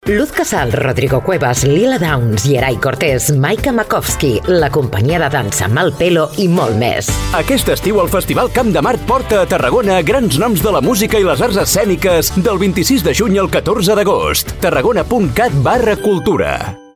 Luz Casal, Rodrigo Cuevas, Lila Downs, Yeray Cortés, Maika Makovsky, la companyia de dansa Malpelo i molt més. Aquest estiu el Festival Camp de Mart porta a Tarragona grans noms de la música i les arts escèniques del 26 de juny al 14 d'agost. tarragona.cat/cultura